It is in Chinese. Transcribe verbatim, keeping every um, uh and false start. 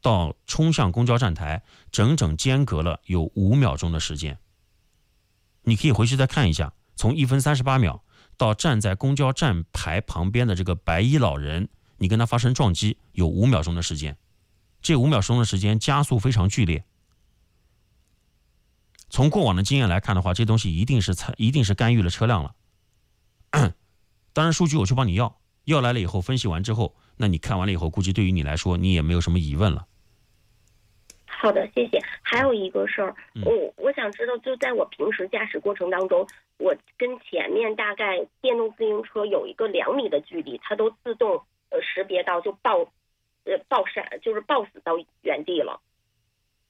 到冲向公交站台，整整间隔了有五秒钟的时间。你可以回去再看一下，从一分三十八秒到站在公交站牌旁边的这个白衣老人，你跟他发生撞击，有五秒钟的时间。这五秒钟的时间加速非常剧烈。从过往的经验来看的话，这东西一定是一定是干预了车辆了。当然，数据我去帮你要，要来了以后分析完之后，那你看完了以后，估计对于你来说，你也没有什么疑问了。 好的，谢谢。还有一个事儿， 嗯、 我我想知道，就在我平时驾驶过程当中，我跟前面大概电动自行车有一个两米的距离，它都自动呃识别到就报呃报闪，就是报死到原地了。